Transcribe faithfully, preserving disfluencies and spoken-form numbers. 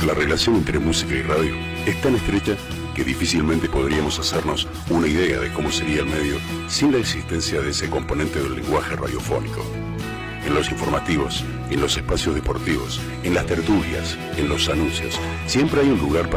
La relación entre música y radio es tan estrecha que difícilmente podríamos hacernos una idea de cómo sería el medio sin la existencia de ese componente del lenguaje radiofónico. En los informativos, en los espacios deportivos, en las tertulias, en los anuncios, siempre hay un lugar para